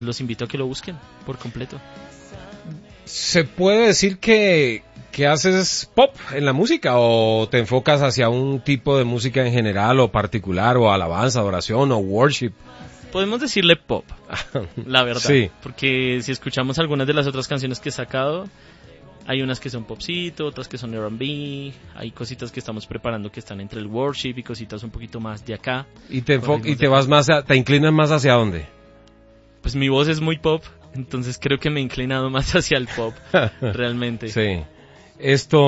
los invito a que lo busquen por completo. ¿Se puede decir que haces pop en la música o te enfocas hacia un tipo de música en general o particular o alabanza, adoración o worship? Podemos decirle pop, la verdad, sí. Porque si escuchamos algunas de las otras canciones que he sacado, hay unas que son popcito, otras que son R&B, hay cositas que estamos preparando que están entre el worship y cositas un poquito más de acá. ¿Y te vas más, te inclinas más hacia dónde? Pues mi voz es muy pop, entonces creo que me he inclinado más hacia el pop, realmente. Sí. Esto,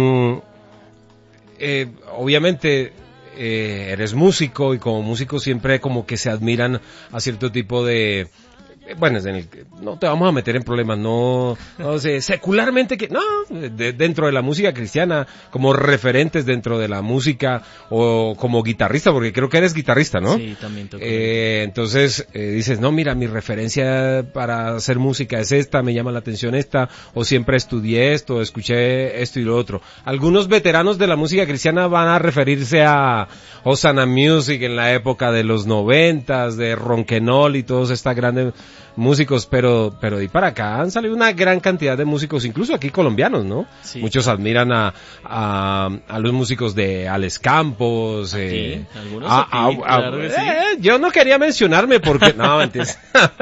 obviamente, eres músico y como músico siempre como que se admiran a cierto tipo de... Bueno, no te vamos a meter en problemas, no sé, secularmente dentro de la música cristiana, como referentes dentro de la música o como guitarrista, porque creo que eres guitarrista, ¿no? Sí, también toco. Entonces, dices, no, mira, mi referencia para hacer música es esta, me llama la atención esta, o siempre estudié esto, escuché esto y lo otro. Algunos veteranos de la música cristiana van a referirse a Hosanna Music en la época de los 90s, de Ronquenol y todos estas grandes músicos, pero de ahí para acá han salido una gran cantidad de músicos, incluso aquí colombianos, ¿no? Sí. Muchos admiran a los músicos de Alex Campos. Algunos claro que sí. Yo no quería mencionarme porque, no, ¿entiendes?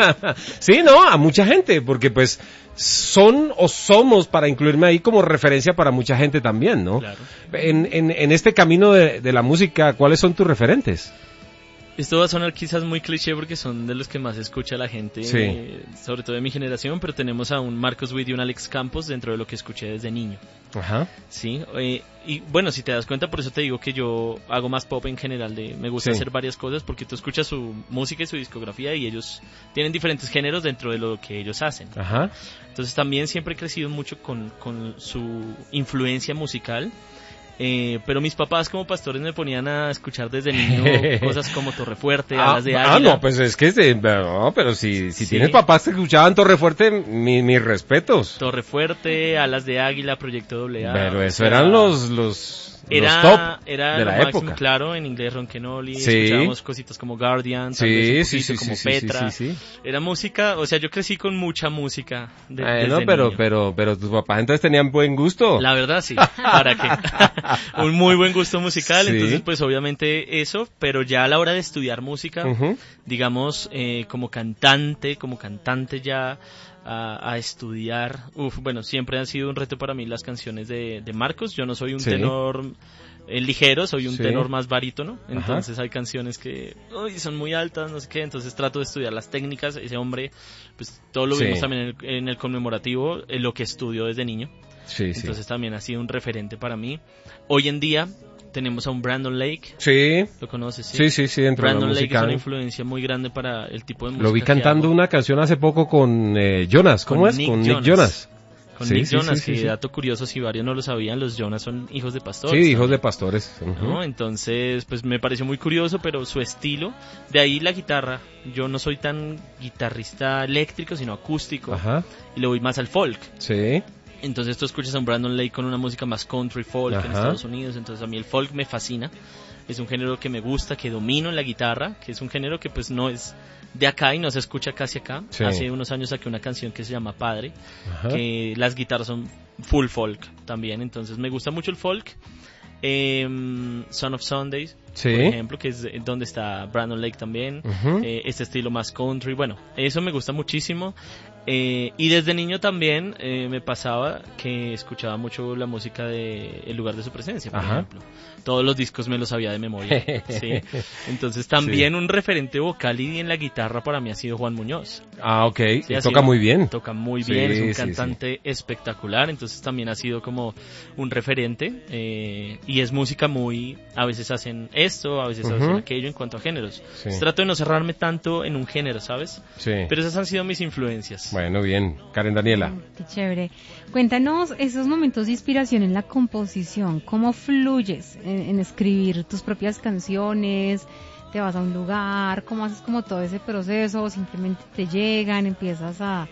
Sí, no, a mucha gente, porque pues son o somos, para incluirme ahí, como referencia para mucha gente también, ¿no? Claro. En este camino de la música, ¿cuáles son tus referentes? Esto va a sonar quizás muy cliché porque son de los que más escucha la gente, sí. Sobre todo de mi generación, pero tenemos a un Marcos Witt y un Alex Campos dentro de lo que escuché desde niño. Ajá. Sí, y bueno, si te das cuenta, por eso te digo que yo hago más pop en general, me gusta hacer varias cosas porque tú escuchas su música y su discografía y ellos tienen diferentes géneros dentro de lo que ellos hacen. Ajá. Entonces también siempre he crecido mucho con su influencia musical. Pero mis papás como pastores me ponían a escuchar desde niño cosas como Torrefuerte, Alas de Águila. No, pues es que no, pero si tienes papás que escuchaban Torrefuerte, mis respetos. Torrefuerte, Alas de Águila, Proyecto AA. Pero eso eran los top de la época. Claro, en inglés Ronquenoli, sí. Escuchábamos cositas como Guardian, tal vez un poquito como Petra. Sí. Era música, o sea, yo crecí con mucha música desde niño. Pero tus papás entonces tenían buen gusto. La verdad sí, ¿para qué? Un muy buen gusto musical, entonces pues obviamente eso, pero ya a la hora de estudiar música, digamos, como cantante ya a estudiar, bueno, siempre han sido un reto para mí las canciones de Marcos. Yo no soy un tenor ligero, soy un tenor más barítono, entonces hay canciones que son muy altas, no sé qué, entonces trato de estudiar las técnicas. Ese hombre, pues todo lo vimos también en el conmemorativo, en lo que estudió desde niño, entonces también ha sido un referente para mí. Hoy en día tenemos a un Brandon Lake. Sí. ¿Lo conoces? Sí, dentro Brandon de la música. Lake es una influencia muy grande para el tipo de música. Lo vi cantando una canción hace poco con Jonas. ¿Cómo es? Con Nick Jonas. Con Nick Jonas, que dato curioso, si varios no lo sabían, los Jonas son hijos de pastores. Sí, hijos de pastores. ¿No? Entonces, pues me pareció muy curioso, pero su estilo, de ahí la guitarra. Yo no soy tan guitarrista eléctrico, sino acústico. Y le voy más al folk. Sí. Entonces tú escuchas a un Brandon Lake con una música más country folk en Estados Unidos, entonces a mí el folk me fascina, es un género que me gusta, que domino en la guitarra, que es un género que pues no es de acá y no se escucha casi acá. Hace unos años saqué una canción que se llama Padre, que las guitarras son full folk también, entonces me gusta mucho el folk. Son of Sundays, por ejemplo, que es donde está Brandon Lake también, este estilo más country, bueno, eso me gusta muchísimo. Y desde niño también me pasaba que escuchaba mucho la música de El lugar de su presencia, por ejemplo. Todos los discos me los sabía de memoria. ¿Sí? Entonces también un referente vocal y en la guitarra para mí ha sido Juan Muñoz. Ok, ¿sí? Toca muy bien. Toca muy bien, es un cantante espectacular, entonces también ha sido como un referente. Y es música muy... A veces hacen esto, a veces hacen aquello en cuanto a géneros. Entonces, trato de no cerrarme tanto en un género, ¿sabes? Pero esas han sido mis influencias. Bueno, bien. Karen Daniela. Qué chévere. Cuéntanos esos momentos de inspiración en la composición. ¿Cómo fluyes en escribir tus propias canciones? ¿Te vas a un lugar? ¿Cómo haces como todo ese proceso? ¿Simplemente te llegan, empiezas a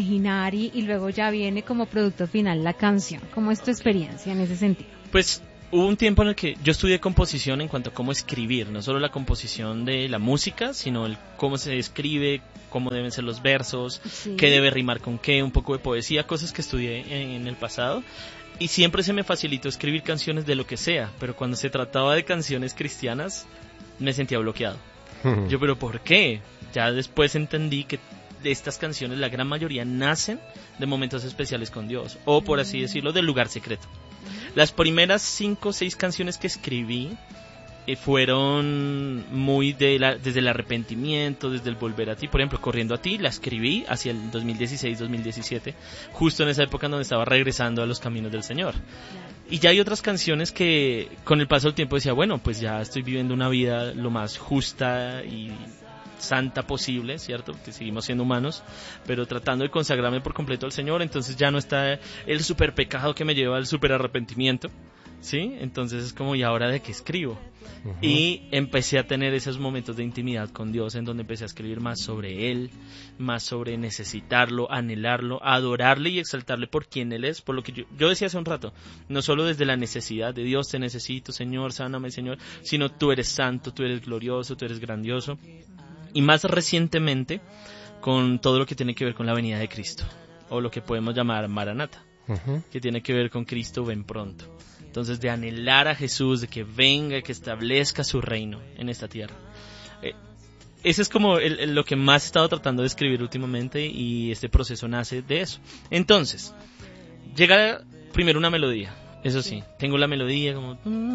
imaginar y luego ya viene como producto final la canción? ¿Cómo es tu experiencia en ese sentido? Pues hubo un tiempo en el que yo estudié composición en cuanto a cómo escribir, no solo la composición de la música, sino el cómo se escribe, cómo deben ser los versos, sí, qué debe rimar con qué, un poco de poesía, cosas que estudié en el pasado. Y siempre se me facilitó escribir canciones de lo que sea, pero cuando se trataba de canciones cristianas, me sentía bloqueado. Yo, ¿pero por qué? Ya después entendí que de estas canciones la gran mayoría nacen de momentos especiales con Dios, o por así decirlo, del lugar secreto. Las primeras 5 o 6 canciones que escribí fueron muy desde el arrepentimiento, desde el volver a ti. Por ejemplo, Corriendo a ti, la escribí hacia el 2016-2017, justo en esa época en donde estaba regresando a los caminos del Señor. Y ya hay otras canciones que con el paso del tiempo decía, bueno, pues ya estoy viviendo una vida lo más justa y santa posible, ¿cierto? Que seguimos siendo humanos, pero tratando de consagrarme por completo al Señor, entonces ya no está el super pecado que me lleva al super arrepentimiento, ¿sí? Entonces es como, ¿y ahora de qué escribo? Uh-huh. Y empecé a tener esos momentos de intimidad con Dios, en donde empecé a escribir más sobre Él, más sobre necesitarlo, anhelarlo, adorarle y exaltarle por quien Él es, por lo que yo decía hace un rato, no solo desde la necesidad de Dios, te necesito, Señor, sáname, Señor, sino tú eres santo, tú eres glorioso, tú eres grandioso. Y más recientemente, con todo lo que tiene que ver con la venida de Cristo, o lo que podemos llamar Maranata, uh-huh, que tiene que ver con Cristo ven pronto. Entonces, de anhelar a Jesús, de que venga, que establezca su reino en esta tierra. Ese es como lo que más he estado tratando de escribir últimamente, y este proceso nace de eso. Entonces, llega primero una melodía. Eso sí, tengo la melodía como...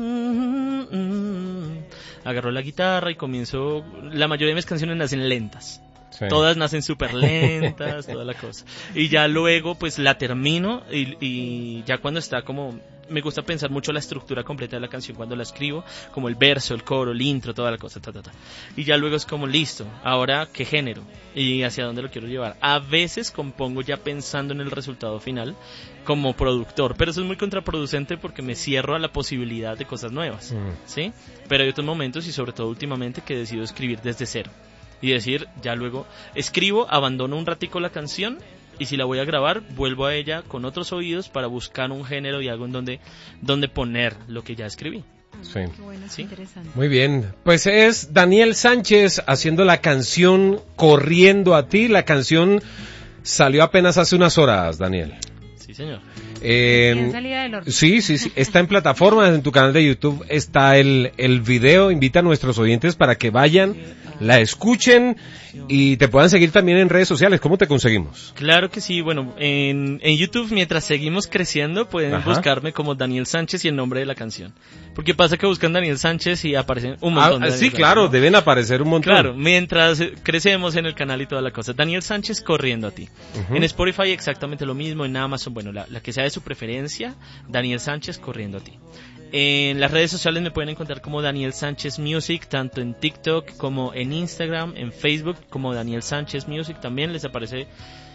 Agarro la guitarra y comienzo... La mayoría de mis canciones nacen lentas. Sí. Todas nacen súper lentas, toda la cosa. Y ya luego pues la termino y ya cuando está como... Me gusta pensar mucho la estructura completa de la canción cuando la escribo, como el verso, el coro, el intro, toda la cosa, Y ya luego es como, listo, ahora, ¿qué género? Y hacia dónde lo quiero llevar. A veces compongo ya pensando en el resultado final como productor, pero eso es muy contraproducente porque me cierro a la posibilidad de cosas nuevas, ¿sí? Pero hay otros momentos, y sobre todo últimamente, que decido escribir desde cero. Y decir, ya luego, escribo, abandono un ratico la canción, y si la voy a grabar, vuelvo a ella con otros oídos para buscar un género y algo en donde poner lo que ya escribí. Sí. Qué bueno, ¿sí? Interesante. Muy bien, pues es Daniel Sánchez haciendo la canción Corriendo a ti. La canción salió apenas hace unas horas, Daniel. Sí, señor. Salida del horno. Sí, está en plataformas, en tu canal de YouTube está el video. Invita a nuestros oyentes para que vayan, la escuchen y te puedan seguir también en redes sociales. ¿Cómo te conseguimos? Claro que sí, bueno, en YouTube, mientras seguimos creciendo, pueden buscarme como Daniel Sánchez y el nombre de la canción. Porque pasa que buscan Daniel Sánchez y aparecen un montón de sí, claro, ¿no? Deben aparecer un montón. Claro, mientras crecemos en el canal y toda la cosa. Daniel Sánchez Corriendo a ti. En Spotify exactamente lo mismo, en Amazon, bueno, la que sea de su preferencia, Daniel Sánchez Corriendo a ti. En las redes sociales me pueden encontrar como Daniel Sánchez Music, tanto en TikTok como en Instagram, en Facebook como Daniel Sánchez Music. También les aparece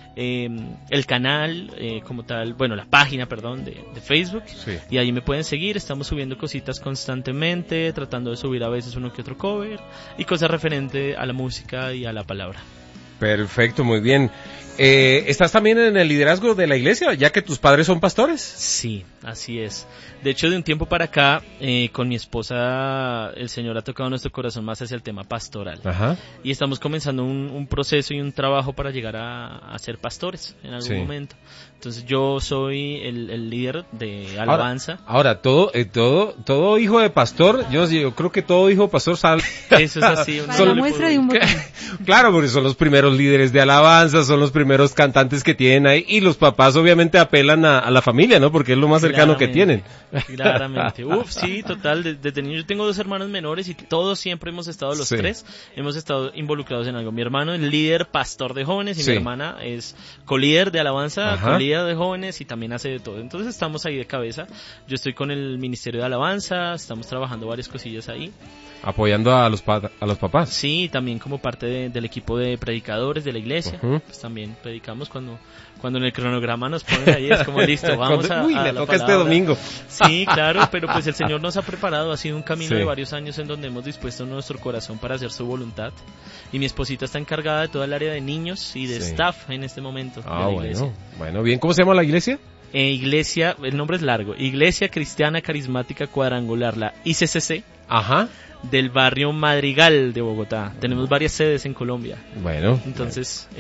el canal como tal, bueno, la página, perdón, de Facebook. Sí. Y ahí me pueden seguir. Estamos subiendo cositas constantemente, tratando de subir a veces uno que otro cover y cosas referente a la música y a la palabra. Perfecto, muy bien. ¿Estás también en el liderazgo de la iglesia, ya que tus padres son pastores? Sí, así es. De hecho, de un tiempo para acá, con mi esposa, el Señor ha tocado nuestro corazón más hacia el tema pastoral. Ajá. Y estamos comenzando un proceso y un trabajo para llegar a ser pastores en algún momento. Entonces, yo soy el líder de alabanza. Ahora todo hijo de pastor, yo creo que todo hijo de pastor sale. Eso es así. Para la muestra de un botón. Claro, porque son los primeros líderes de alabanza, son los primeros cantantes que tienen ahí, y los papás obviamente apelan a la familia, ¿no? Porque es lo más cercano que tienen. Claramente. Sí, total. Desde niño yo tengo 2 hermanos menores y todos siempre hemos estado, los 3, hemos estado involucrados en algo. Mi hermano es líder pastor de jóvenes y mi hermana es colíder de alabanza, colíder de jóvenes y también hace de todo. Entonces estamos ahí de cabeza. Yo estoy con el ministerio de alabanza, estamos trabajando varias cosillas ahí. Apoyando a los papás. Sí, también como parte del equipo de predicadores de la iglesia. Pues también predicamos cuando en el cronograma nos ponen ahí, es como listo, vamos a me la toca palabra. Este domingo. Sí, claro, pero pues el Señor nos ha preparado, ha sido un camino de varios años en donde hemos dispuesto nuestro corazón para hacer su voluntad. Y mi esposita está encargada de toda el área de niños y de staff en este momento de la iglesia. Bueno, bien, ¿cómo se llama la iglesia? Iglesia, el nombre es largo, Iglesia Cristiana Carismática Cuadrangular, la ICCC. Ajá. Del barrio Madrigal de Bogotá. Tenemos varias sedes en Colombia. Bueno. Entonces,